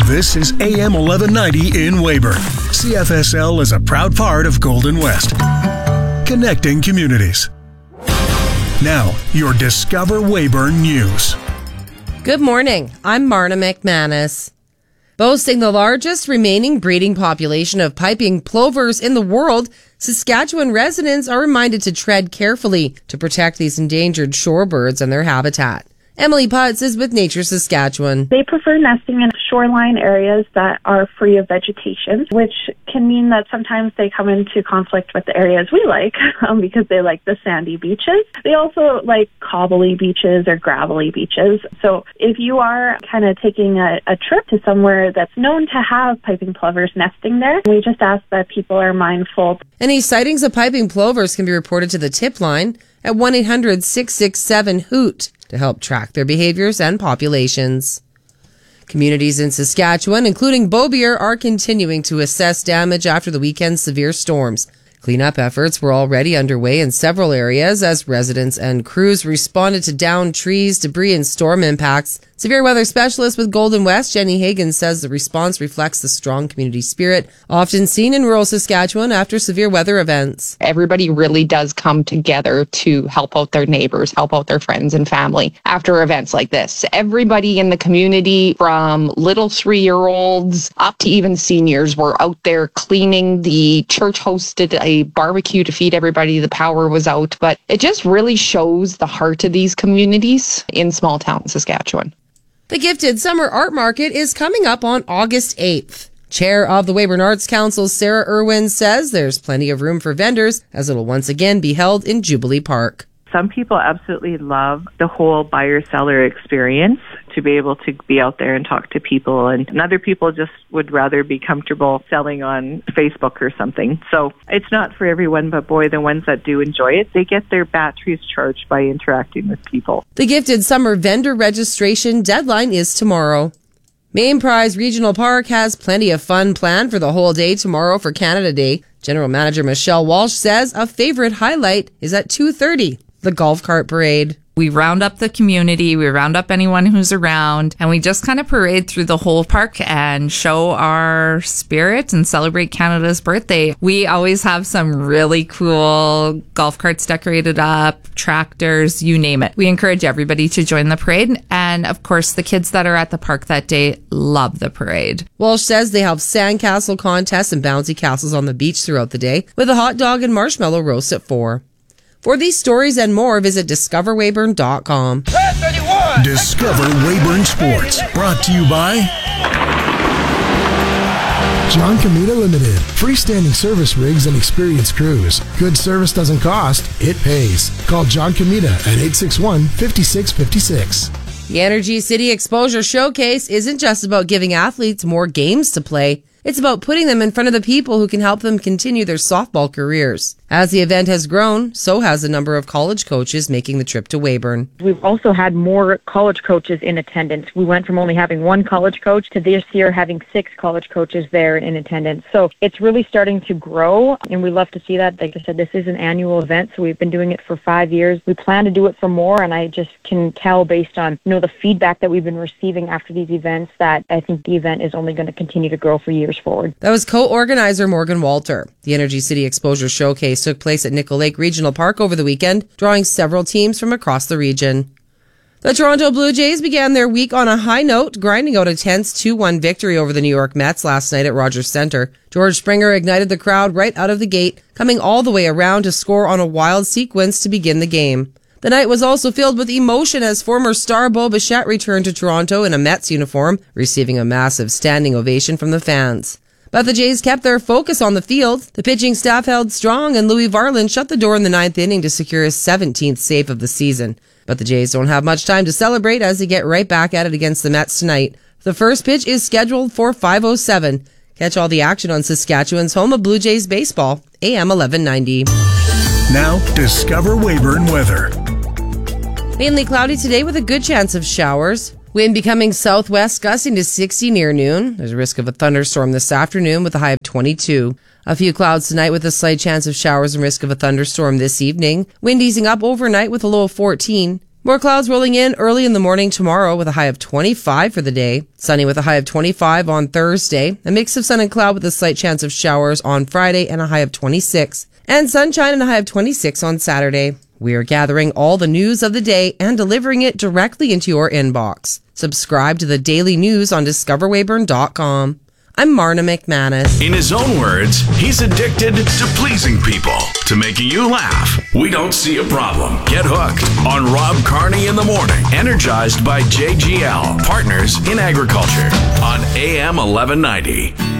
This is AM 1190 in Weyburn. CFSL is a proud part of Golden West. Connecting communities. Now, your Discover Weyburn News. Good morning. I'm Marna McManus. Boasting the largest remaining breeding population of piping plovers in the world, Saskatchewan residents are reminded to tread carefully to protect these endangered shorebirds and their habitat. Emily Putz is with Nature Saskatchewan. They prefer nesting in shoreline areas that are free of vegetation, which can mean that sometimes they come into conflict with the areas we like because they like the sandy beaches. They also like cobbly beaches or gravelly beaches. So if you are kind of taking a trip to somewhere that's known to have piping plovers nesting there, we just ask that people are mindful. Any sightings of piping plovers can be reported to the tip line at 1-800-667-HOOT. to help track their behaviors and populations. Communities in Saskatchewan, including Beaubier, are continuing to assess damage after the weekend's severe storms. Cleanup efforts were already underway in several areas as residents and crews responded to downed trees, debris, and storm impacts. Severe weather specialist with Golden West, Jenny Hagan, says the response reflects the strong community spirit often seen in rural Saskatchewan after severe weather events. Everybody really does come together to help out their neighbors, help out their friends and family after events like this. Everybody in the community, from little 3-year-olds up to even seniors, were out there cleaning. The church hosted a barbecue to feed everybody. The power was out, but it just really shows the heart of these communities in small town Saskatchewan. The Gifted Summer Art Market is coming up on August 8th. Chair of the Weyburn Arts Council, Sarah Irwin, says there's plenty of room for vendors as it'll once again be held in Jubilee Park. Some people absolutely love the whole buyer-seller experience, to be able to be out there and talk to people, and other people just would rather be comfortable selling on Facebook or something. So it's not for everyone, but boy, the ones that do enjoy it, they get their batteries charged by interacting with people. The Gifted Summer vendor registration deadline is tomorrow. Main Prize Regional Park has plenty of fun planned for the whole day tomorrow for Canada Day. General Manager Michelle Walsh says a favorite highlight is at 2:30, the golf cart parade. We round up the community, we round up anyone who's around, and we just kind of parade through the whole park and show our spirit and celebrate Canada's birthday. We always have some really cool golf carts decorated up, tractors, you name it. We encourage everybody to join the parade, and of course the kids that are at the park that day love the parade. Walsh says they have sandcastle contests and bouncy castles on the beach throughout the day, with a hot dog and marshmallow roast at 4. For these stories and more, visit discoverweyburn.com. Discover Weyburn Sports. Brought to you by John Comita Limited. Freestanding service rigs and experienced crews. Good service doesn't cost, it pays. Call John Comita at 861-5656. The Energy City Exposure Showcase isn't just about giving athletes more games to play. It's about putting them in front of the people who can help them continue their softball careers. As the event has grown, so has the number of college coaches making the trip to Weyburn. We've also had more college coaches in attendance. We went from only having one college coach to this year having 6 college coaches there in attendance. So it's really starting to grow, and we love to see that. Like I said, this is an annual event, so we've been doing it for 5 years. We plan to do it for more, and I just can tell based on the feedback that we've been receiving after these events that I think the event is only going to continue to grow for years forward. That was co-organizer Morgan Walter. The Energy City Exposure Showcase took place at Nickel Lake Regional Park over the weekend, drawing several teams from across the region. The Toronto Blue Jays began their week on a high note, grinding out a tense 2-1 victory over the New York Mets last night at Rogers Centre. George Springer ignited the crowd right out of the gate, coming all the way around to score on a wild sequence to begin the game. The night was also filled with emotion as former star Bo Bichette returned to Toronto in a Mets uniform, receiving a massive standing ovation from the fans. But the Jays kept their focus on the field. The pitching staff held strong, and Louis Varland shut the door in the 9th inning to secure his 17th save of the season. But the Jays don't have much time to celebrate as they get right back at it against the Mets tonight. The first pitch is scheduled for 5:07. Catch all the action on Saskatchewan's home of Blue Jays baseball, AM 1190. Now, Discover Weyburn weather. Mainly cloudy today with a good chance of showers. Wind becoming southwest, gusting to 60 near noon. There's a risk of a thunderstorm this afternoon with a high of 22. A few clouds tonight with a slight chance of showers and risk of a thunderstorm this evening. Wind easing up overnight with a low of 14. More clouds rolling in early in the morning tomorrow with a high of 25 for the day. Sunny with a high of 25 on Thursday. A mix of sun and cloud with a slight chance of showers on Friday and a high of 26. And sunshine and a high of 26 on Saturday. We are gathering all the news of the day and delivering it directly into your inbox. Subscribe to the daily news on discoverwayburn.com. I'm Marna McManus. In his own words, he's addicted to pleasing people, to making you laugh. We don't see a problem. Get hooked on Rob Carney in the morning. Energized by JGL, Partners in Agriculture on AM 1190.